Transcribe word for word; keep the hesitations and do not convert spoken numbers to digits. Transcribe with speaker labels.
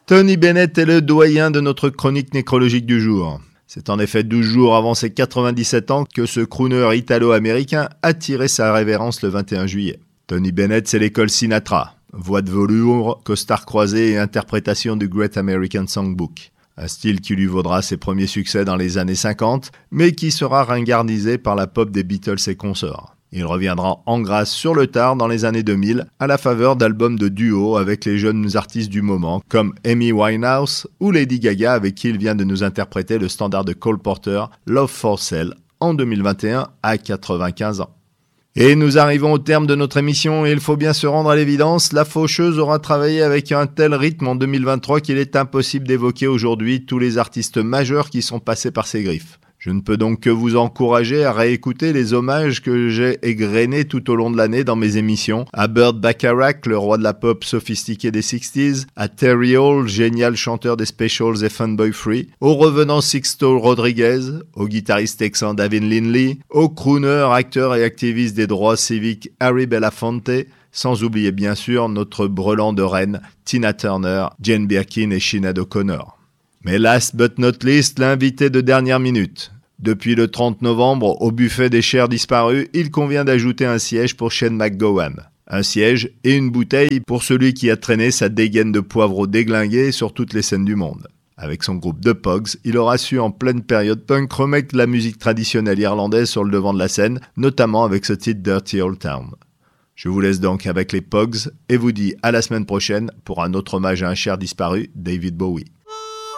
Speaker 1: Tony Bennett est le doyen de notre chronique nécrologique du jour. C'est en effet douze jours avant ses quatre-vingt-dix-sept ans que ce crooner italo-américain a tiré sa révérence le vingt et un juillet. Tony Bennett, c'est l'école Sinatra. Voix de velours, costard croisé et interprétation du Great American Songbook. Un style qui lui vaudra ses premiers succès dans les années cinquante, mais qui sera ringardisé par la pop des Beatles et consorts. Il reviendra en grâce sur le tard dans les années deux mille, à la faveur d'albums de duo avec les jeunes artistes du moment, comme Amy Winehouse ou Lady Gaga, avec qui il vient de nous interpréter le standard de Cole Porter, Love for Sale, en deux mille vingt et un, à quatre-vingt-quinze ans. Et nous arrivons au terme de notre émission et il faut bien se rendre à l'évidence, la faucheuse aura travaillé avec un tel rythme en deux mille vingt-trois qu'il est impossible d'évoquer aujourd'hui tous les artistes majeurs qui sont passés par ses griffes. Je ne peux donc que vous encourager à réécouter les hommages que j'ai égrenés tout au long de l'année dans mes émissions, à Burt Bacharach, le roi de la pop sophistiquée des sixties, à Terry Hall, génial chanteur des Specials et Funboy Free, au revenant Sixto Rodriguez, au guitariste texan David Lindley, au crooner, acteur et activiste des droits civiques Harry Belafonte, sans oublier bien sûr notre brelan de reine Tina Turner, Jane Birkin et Sinéad O'Connor. Mais last but not least, l'invité de dernière minute. Depuis le trente novembre, au buffet des chers disparus, il convient d'ajouter un siège pour Shane MacGowan. Un siège et une bouteille pour celui qui a traîné sa dégaine de poivreau déglinguée sur toutes les scènes du monde. Avec son groupe The Pogs, il aura su en pleine période punk remettre la musique traditionnelle irlandaise sur le devant de la scène, notamment avec ce titre Dirty Old Town. Je vous laisse donc avec les Pogs et vous dis à la semaine prochaine pour un autre hommage à un cher disparu, David Bowie.